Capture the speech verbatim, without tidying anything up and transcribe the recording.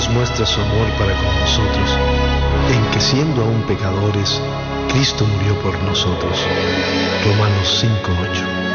nos muestra su amor para con nosotros, en que siendo aún pecadores, Cristo murió por nosotros. Romanos cinco ocho.